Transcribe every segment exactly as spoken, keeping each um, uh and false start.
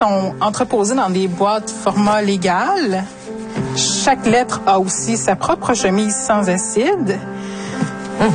sont entreposées dans des boîtes format légal. Chaque lettre a aussi sa propre chemise sans acide. Hum.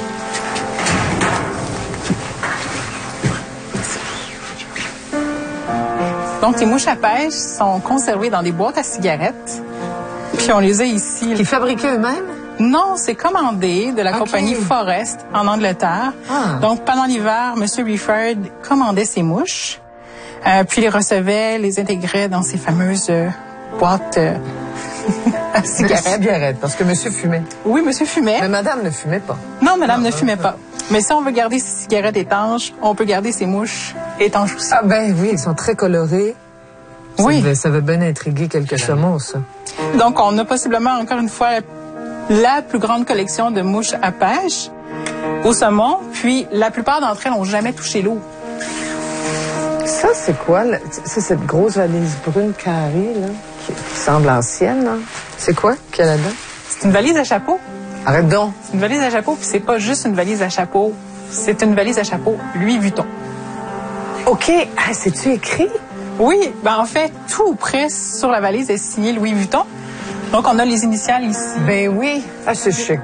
Donc, les mouches à pêche sont conservées dans des boîtes à cigarettes. Puis on les a ici. Qui fabriquaient eux-mêmes? Non, c'est commandé de la okay. compagnie Forest en Angleterre. Ah. Donc, pendant l'hiver, M. Reeford commandait ces mouches, euh, puis les recevait, les intégrait dans ces fameuses euh, boîtes euh, à cigarettes. cigarettes, parce que monsieur fumait. Oui, monsieur fumait. Mais madame ne fumait pas. Non, madame non, ne fumait pas. Mais si on veut garder ces cigarettes étanches, on peut garder ces mouches étanches aussi. Ah ben oui, elles sont très colorées. Oui. Ça, ça va bien intriguer quelques saumons, ça. Donc, on a possiblement, encore une fois, la plus grande collection de mouches à pêche au saumon, puis la plupart d'entre elles n'ont jamais touché l'eau. Ça, c'est quoi? C'est cette grosse valise brune carrée, là, qui semble ancienne, là. C'est quoi qu'il y a là-dedans? C'est une valise à chapeau. Arrête donc. C'est une valise à chapeau, puis c'est pas juste une valise à chapeau. C'est une valise à chapeau Louis Vuitton. OK. Ah, c'est-tu écrit? Oui. Ben, en fait, tout près sur la valise est signé Louis Vuitton. Donc, on a les initiales ici. Ben oui. Ah, c'est chic.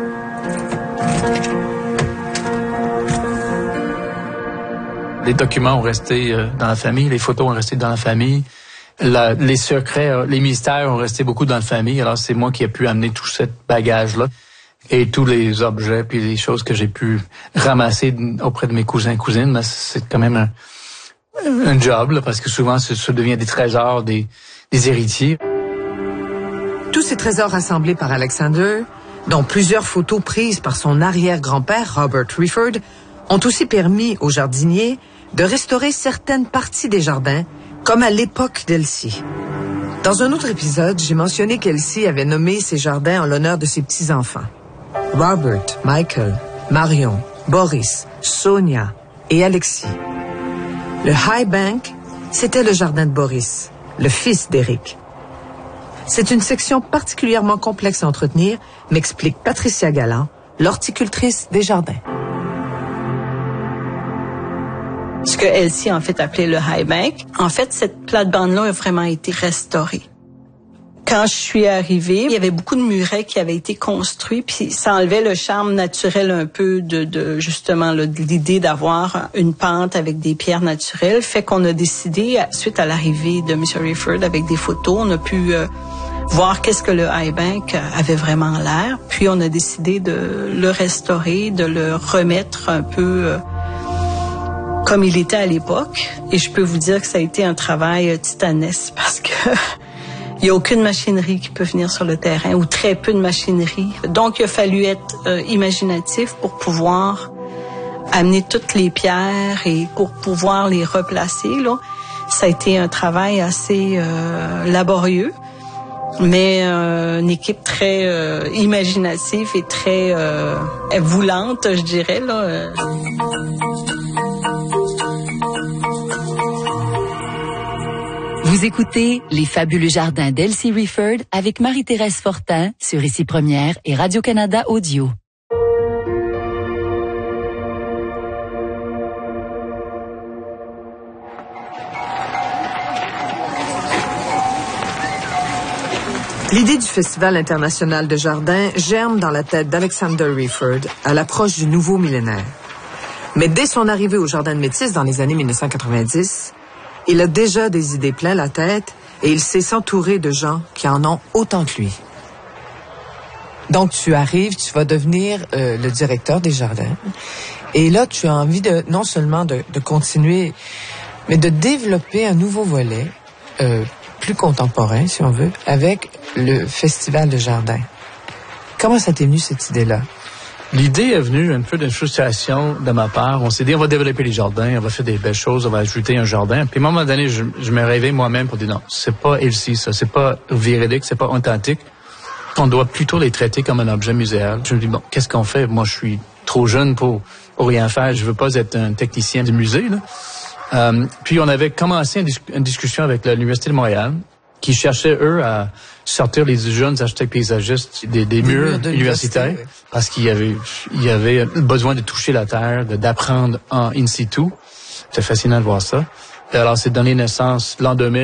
Les documents ont resté euh, dans la famille, les photos ont resté dans la famille. La, les secrets, euh, les mystères ont resté beaucoup dans la famille. Alors, c'est moi qui ai pu amener tout ce bagage-là. Et tous les objets puis les choses que j'ai pu ramasser auprès de mes cousins et cousines, ben, c'est quand même un, un job, là, parce que souvent, ça devient des trésors, des, des héritiers. Tous ces trésors rassemblés par Alexander, dont plusieurs photos prises par son arrière-grand-père, Robert Reeford, ont aussi permis aux jardiniers de restaurer certaines parties des jardins, comme à l'époque d'Elsie. Dans un autre épisode, j'ai mentionné qu'Elsie avait nommé ses jardins en l'honneur de ses petits-enfants. Robert, Michael, Marion, Boris, Sonia et Alexis. Le High Bank, c'était le jardin de Boris, le fils d'Éric. C'est une section particulièrement complexe à entretenir, m'explique Patricia Galland, l'horticultrice des jardins. Ce que Elsie, en fait, appelait le High Bank. En fait, cette plate-bande-là a vraiment été restaurée. Quand je suis arrivée, il y avait beaucoup de murets qui avaient été construits, puis ça enlevait le charme naturel un peu de, de justement là, de l'idée d'avoir une pente avec des pierres naturelles. Fait qu'on a décidé, suite à l'arrivée de M. Reeford avec des photos, on a pu euh, voir qu'est-ce que le High Bank avait vraiment l'air. Puis on a décidé de le restaurer, de le remettre un peu euh, comme il était à l'époque. Et je peux vous dire que ça a été un travail titanesque parce que il n'y a aucune machinerie qui peut venir sur le terrain ou très peu de machinerie. Donc, il a fallu être euh, imaginatif pour pouvoir amener toutes les pierres et pour pouvoir les replacer. Là. Ça a été un travail assez euh, laborieux, mais euh, une équipe très euh, imaginative et très euh, voulante, je dirais. Là. Vous écoutez Les fabuleux jardins d'Elsie Reeford avec Marie-Thérèse Fortin sur Ici Première et Radio-Canada Audio. L'idée du Festival international de jardins germe dans la tête d'Alexander Reeford à l'approche du nouveau millénaire. Mais dès son arrivée au Jardin de Métis dans les années mille neuf cent quatre-vingt-dix, il a déjà des idées plein la tête et il sait s'entourer de gens qui en ont autant que lui. Donc, tu arrives, tu vas devenir euh, le directeur des jardins. Et là, tu as envie de non seulement de, de continuer, mais de développer un nouveau volet, euh, plus contemporain, si on veut, avec le Festival de jardins. Comment ça t'est venu, cette idée-là? L'idée est venue un peu d'une frustration de ma part. On s'est dit, on va développer les jardins, on va faire des belles choses, on va ajouter un jardin. Puis à un moment donné, je, je me rêvais moi-même pour dire non, c'est pas Elsie, ça, c'est pas véridique, c'est pas authentique. On doit plutôt les traiter comme un objet muséal. Je me dis, bon, qu'est-ce qu'on fait? Moi, je suis trop jeune pour, pour rien faire. Je veux pas être un technicien du musée, là. Euh, puis on avait commencé une, dis- une discussion avec l'Université de Montréal, qui cherchait, eux, à sortir les jeunes architectes paysagistes des, des, des murs, murs de universitaires, oui. Parce qu'il y avait, il y avait besoin de toucher la terre, de, d'apprendre en in situ. C'était fascinant de voir ça. Et alors, c'est donné naissance l'an deux mille.